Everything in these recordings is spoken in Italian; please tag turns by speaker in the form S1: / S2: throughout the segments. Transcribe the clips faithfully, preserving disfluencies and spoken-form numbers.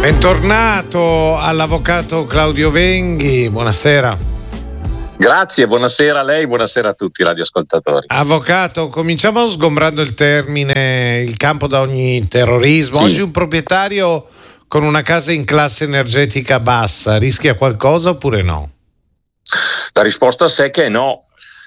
S1: Bentornato all'avvocato Claudio Venghi, buonasera.
S2: Grazie, buonasera a lei, buonasera a tutti i radioascoltatori.
S1: Avvocato, cominciamo sgombrando il termine, il campo da ogni terrorismo.
S2: Sì.
S1: Oggi un proprietario con una casa in classe energetica bassa rischia qualcosa oppure no?
S2: La risposta secca è no,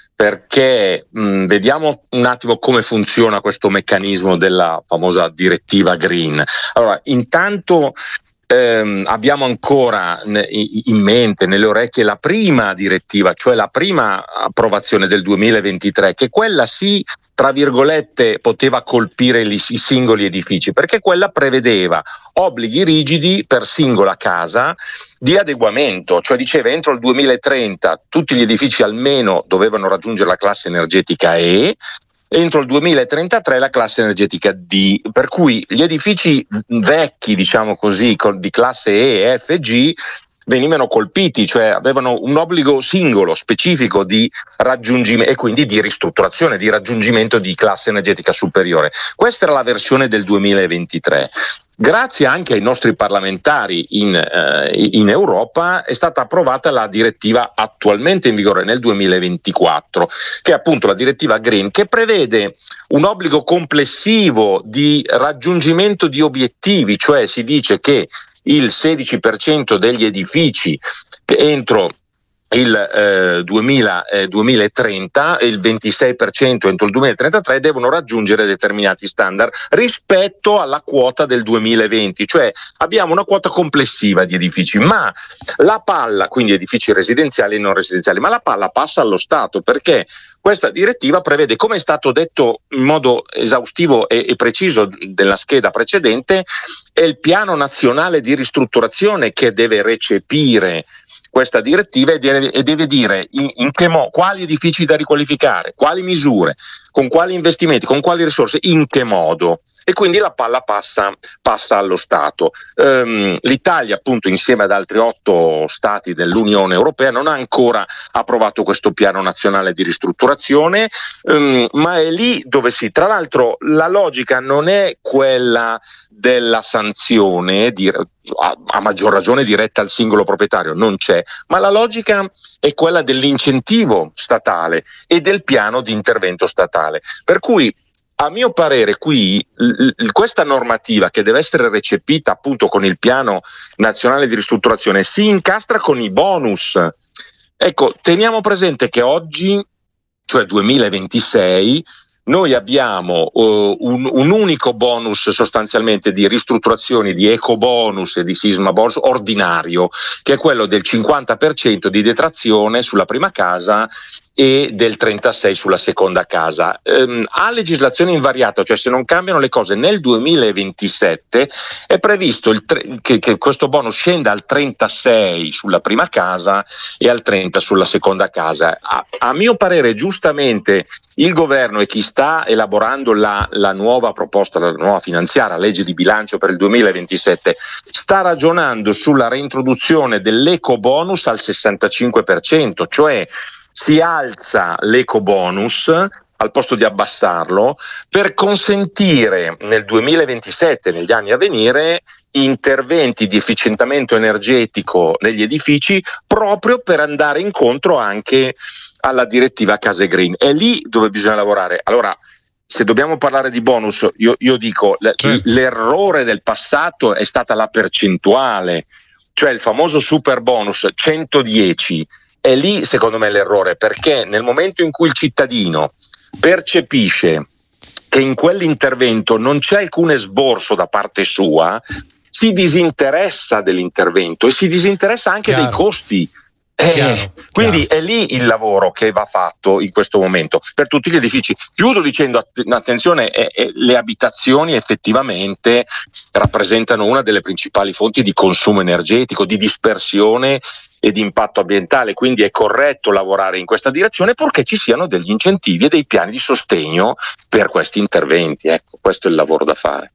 S2: perché mh, vediamo un attimo come funziona questo meccanismo della famosa direttiva Green. Allora, intanto ehm, abbiamo ancora in mente, nelle orecchie, la prima direttiva, cioè la prima approvazione del duemilaventitré, che quella sì, tra virgolette, poteva colpire i, i singoli edifici, perché quella prevedeva obblighi rigidi per singola casa di adeguamento, cioè diceva entro il duemilatrenta tutti gli edifici almeno dovevano raggiungere la classe energetica E, entro il duemilatrentatré la classe energetica D, per cui gli edifici vecchi, diciamo così, di classe E, F e G venivano colpiti, cioè avevano un obbligo singolo, specifico di raggiungimento e quindi di ristrutturazione, di raggiungimento di classe energetica superiore. Questa era la versione del duemilaventitré. Grazie anche ai nostri parlamentari in, eh, in Europa è stata approvata la direttiva attualmente in vigore nel duemilaventiquattro, che è appunto la direttiva Green, che prevede un obbligo complessivo di raggiungimento di obiettivi, cioè si dice che il sedici per cento degli edifici entro il eh, duemila, eh, duemilatrenta e il ventisei per cento entro il duemilatrentatré devono raggiungere determinati standard rispetto alla quota del duemilaventi, cioè abbiamo una quota complessiva di edifici, ma la palla, quindi edifici residenziali e non residenziali, ma la palla passa allo Stato, perché questa direttiva prevede, come è stato detto in modo esaustivo e, e preciso della scheda precedente, è il piano nazionale di ristrutturazione che deve recepire questa direttiva e deve, e deve dire in, in che mo, quali edifici da riqualificare, quali misure, con quali investimenti, con quali risorse, in che modo. E quindi la palla passa, passa allo Stato. Um, L'Italia, appunto, insieme ad altri otto stati dell'Unione Europea, non ha ancora approvato questo piano nazionale di ristrutturazione, um, ma è lì dove sì. Tra l'altro la logica non è quella della sanzione, di, a, a maggior ragione diretta al singolo proprietario, non c'è, ma la logica è quella dell'incentivo statale e del piano di intervento statale. Per cui, a mio parere, qui l- l- questa normativa, che deve essere recepita appunto con il piano nazionale di ristrutturazione, si incastra con i bonus. Ecco, teniamo presente che oggi, cioè duemilaventisei, noi abbiamo uh, un, un unico bonus sostanzialmente di ristrutturazioni, di eco bonus e di sisma bonus ordinario, che è quello del cinquanta per cento di detrazione sulla prima casa e del trentasei sulla seconda casa. Ehm, a legislazione invariata, cioè se non cambiano le cose, nel duemilaventisette è previsto il tre, che, che questo bonus scenda al trentasei sulla prima casa e al trenta sulla seconda casa. A, a mio parere, giustamente, il governo e chi sta elaborando la, la nuova proposta, la nuova finanziaria, legge di bilancio per il duemilaventisette, sta ragionando sulla reintroduzione dell'eco bonus al sessantacinque per cento, cioè si alza l'eco bonus al posto di abbassarlo per consentire nel duemilaventisette, negli anni a venire, interventi di efficientamento energetico negli edifici, proprio per andare incontro anche alla direttiva Case Green. È lì dove bisogna lavorare. Allora, se dobbiamo parlare di bonus, io, io dico certo. L'errore del passato è stata la percentuale, cioè il famoso super bonus centodieci. È lì secondo me l'errore, perché nel momento in cui il cittadino percepisce che in quell'intervento non c'è alcun esborso da parte sua, si disinteressa dell'intervento e si disinteressa anche Chiaro. dei costi. Eh, chiaro, quindi chiaro. È lì il lavoro che va fatto in questo momento per tutti gli edifici. Chiudo dicendo att- attenzione, eh, eh, le abitazioni effettivamente rappresentano una delle principali fonti di consumo energetico, di dispersione e di impatto ambientale, quindi è corretto lavorare in questa direzione, purché ci siano degli incentivi e dei piani di sostegno per questi interventi. Ecco, questo è il lavoro da fare.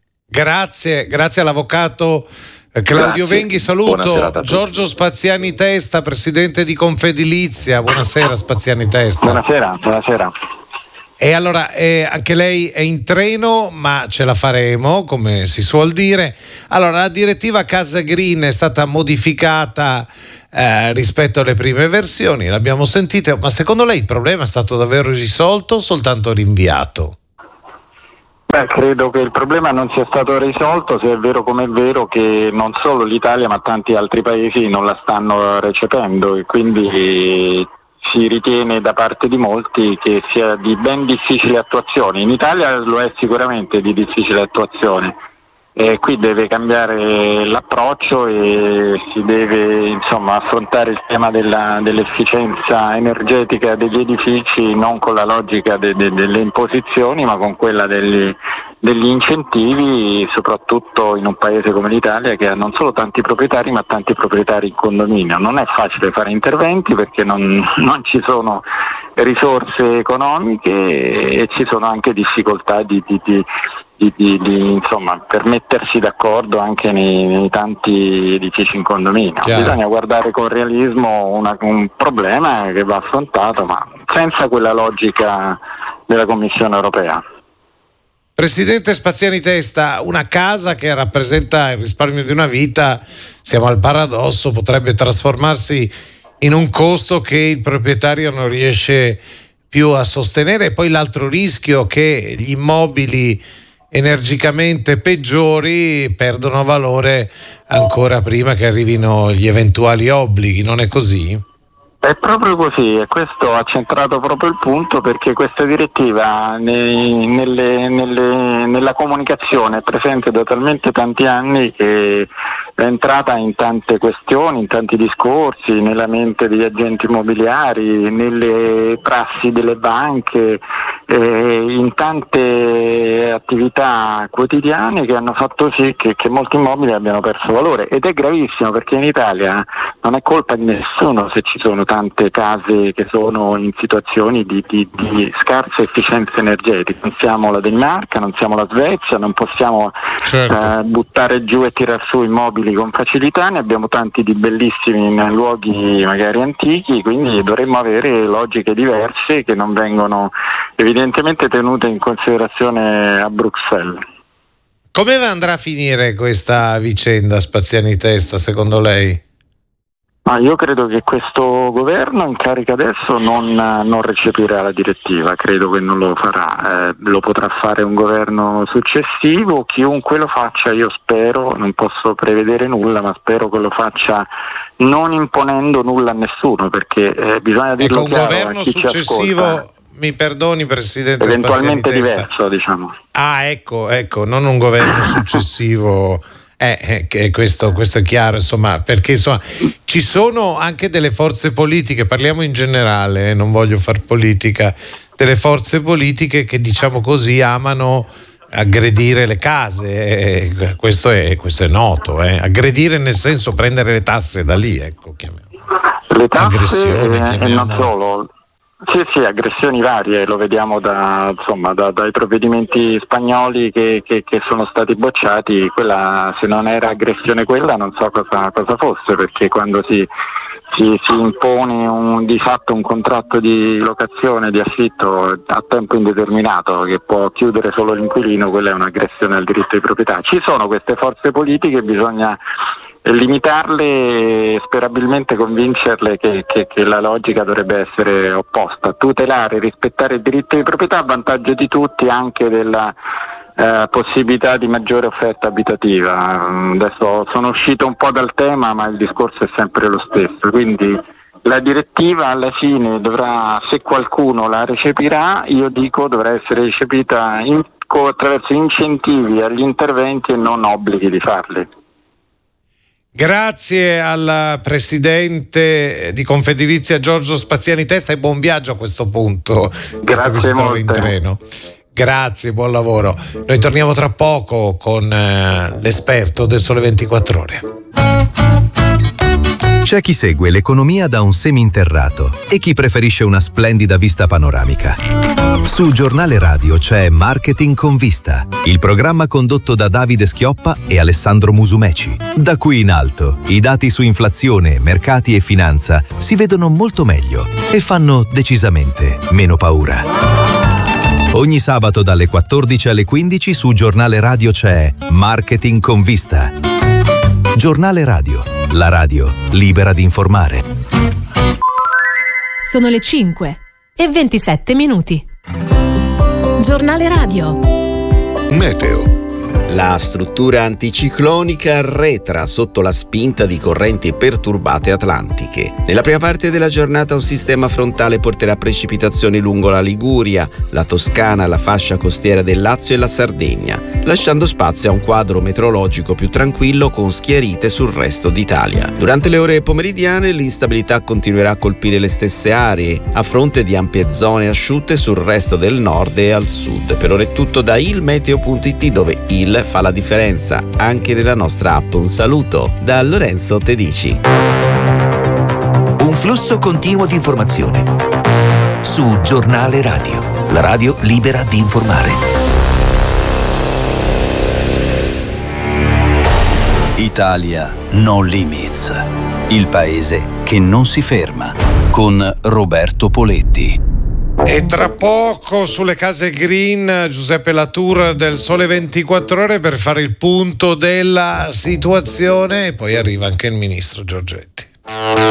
S1: Grazie, grazie all'avvocato Claudio
S2: Grazie.
S1: Venghi. Saluto Giorgio Spaziani Testa, presidente di Confedilizia. Buonasera Spaziani Testa.
S3: Buonasera, buonasera.
S1: E allora eh, anche lei è in treno, ma ce la faremo, come si suol dire. Allora, la direttiva Casa Green è stata modificata eh, rispetto alle prime versioni, l'abbiamo sentita, ma secondo lei il problema è stato davvero risolto o soltanto rinviato?
S3: Beh, credo che il problema non sia stato risolto, se è vero come è vero che non solo l'Italia ma tanti altri paesi non la stanno recependo e quindi si ritiene da parte di molti che sia di ben difficile attuazione. In Italia lo è sicuramente di difficile attuazione. E qui deve cambiare l'approccio e si deve insomma affrontare il tema della, dell'efficienza energetica degli edifici non con la logica de, de, delle imposizioni ma con quella degli, degli incentivi, soprattutto in un paese come l'Italia che ha non solo tanti proprietari ma tanti proprietari in condominio. Non è facile fare interventi perché non, non ci sono risorse economiche e ci sono anche difficoltà di, di, di Di, di, di insomma per mettersi d'accordo anche nei, nei tanti edifici in condominio. Chiaro. Bisogna guardare con realismo una, un problema che va affrontato ma senza quella logica della Commissione europea.
S1: Presidente Spaziani Testa, una casa che rappresenta il risparmio di una vita, siamo al paradosso, potrebbe trasformarsi in un costo che il proprietario non riesce più a sostenere, e poi l'altro rischio che gli immobili energicamente peggiori perdono valore ancora prima che arrivino gli eventuali obblighi, non è così?
S3: È proprio così, e questo ha centrato proprio il punto, perché questa direttiva nei, nelle, nelle, nella comunicazione è presente da talmente tanti anni che è entrata in tante questioni, in tanti discorsi, nella mente degli agenti immobiliari, nelle prassi delle banche, eh, in tante attività quotidiane che hanno fatto sì che, che molti immobili abbiano perso valore, ed è gravissimo perché in Italia non è colpa di nessuno se ci sono tante case che sono in situazioni di, di, di scarsa efficienza energetica. Non siamo la Danimarca, non siamo la Svezia, non possiamo certo. eh, buttare giù e tirar su immobili con facilità, ne abbiamo tanti di bellissimi in luoghi magari antichi, quindi dovremmo avere logiche diverse che non vengono evidentemente tenute in considerazione a Bruxelles.
S1: Come andrà a finire questa vicenda, Spaziani Testa, secondo lei?
S3: Ma io credo che questo governo in carica adesso non, non recepirà la direttiva, credo che non lo farà, eh, lo potrà fare un governo successivo, chiunque lo faccia, io spero, non posso prevedere nulla, ma spero che lo faccia non imponendo nulla a nessuno, perché eh, bisogna dirlo
S1: ecco,
S3: chiaro
S1: un governo
S3: a chi
S1: successivo,
S3: ci ascolta.
S1: Mi perdoni Presidente,
S3: eventualmente
S1: Spaziani
S3: diverso, diciamo.
S1: Ah, ecco, ecco, non un governo successivo. Eh, eh, questo, questo è chiaro, insomma, perché insomma, ci sono anche delle forze politiche, parliamo in generale, eh, non voglio far politica, delle forze politiche che, diciamo così, amano aggredire le case, eh, questo, è, questo è noto, eh. Aggredire nel senso prendere le tasse da lì, ecco,
S3: le tasse e eh, non solo. Sì, sì, aggressioni varie, lo vediamo da, insomma, da, dai provvedimenti spagnoli che, che, che sono stati bocciati. Quella, se non era aggressione quella, non so cosa, cosa fosse, perché quando si, si, si impone un, di fatto un contratto di locazione, di affitto a tempo indeterminato che può chiudere solo l'inquilino, quella è un'aggressione al diritto di proprietà. Ci sono queste forze politiche, bisogna limitarle e sperabilmente convincerle che, che, che la logica dovrebbe essere opposta, tutelare e rispettare il diritto di proprietà a vantaggio di tutti, anche della eh, possibilità di maggiore offerta abitativa. Adesso sono uscito un po' dal tema, ma il discorso è sempre lo stesso, quindi la direttiva alla fine dovrà, se qualcuno la recepirà, io dico dovrà essere recepita in, attraverso incentivi agli interventi e non obblighi di farli.
S1: Grazie al presidente di Confedilizia Giorgio Spaziani Testa e buon viaggio a questo punto, visto che si trova in treno. Grazie, buon lavoro. Noi torniamo tra poco con eh, l'esperto del Sole ventiquattro Ore.
S4: C'è chi segue l'economia da un seminterrato e chi preferisce una splendida vista panoramica. Su Giornale Radio c'è Marketing con Vista, il programma condotto da Davide Schioppa e Alessandro Musumeci. Da qui in alto, i dati su inflazione, mercati e finanza si vedono molto meglio e fanno decisamente meno paura. Ogni sabato dalle quattordici alle quindici su Giornale Radio c'è Marketing con Vista. Giornale Radio, la radio libera di informare.
S5: Sono le cinque e ventisette minuti. Giornale Radio.
S6: Meteo.
S7: La struttura anticiclonica arretra sotto la spinta di correnti perturbate atlantiche. Nella prima parte della giornata un sistema frontale porterà precipitazioni lungo la Liguria, la Toscana, la fascia costiera del Lazio e la Sardegna, lasciando spazio a un quadro meteorologico più tranquillo con schiarite sul resto d'Italia. Durante le ore pomeridiane l'instabilità continuerà a colpire le stesse aree, a fronte di ampie zone asciutte sul resto del nord e al sud. Per ora è tutto da ilmeteo punto it, dove il fa la differenza anche nella nostra app. Un saluto da Lorenzo Tedici.
S6: Un flusso continuo di informazione su Giornale Radio, la radio libera di informare. Italia No Limits, il paese che non si ferma, con Roberto Poletti.
S1: E tra poco sulle case green Giuseppe Latour del Sole ventiquattro Ore per fare il punto della situazione, e poi arriva anche il ministro Giorgetti.